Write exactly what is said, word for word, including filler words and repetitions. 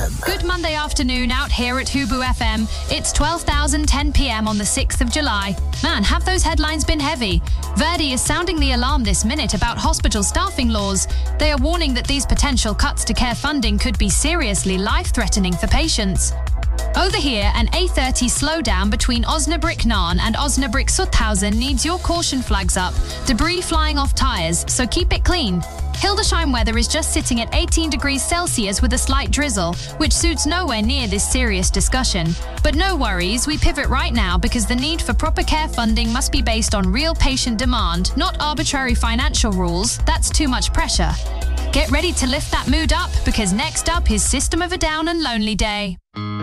M. Good Monday afternoon out here at Hubu F M. It's twelve thousand ten p m on the sixth of July. Man, have those headlines been heavy? Verdi is sounding the alarm this minute about hospital staffing laws. They are warning that these potential cuts to care funding could be seriously life-threatening for patients. Over here, an A thirty slowdown between Osnabrück-Nahen and Osnabrück-Sutthausen needs your caution flags up. Debris flying off tyres, so keep it clean. Hildesheim weather is just sitting at eighteen degrees Celsius with a slight drizzle, which suits nowhere near this serious discussion. But no worries, we pivot right now because the need for proper care funding must be based on real patient demand, not arbitrary financial rules. That's too much pressure. Get ready to lift that mood up because next up is System of a Down and Lonely Day.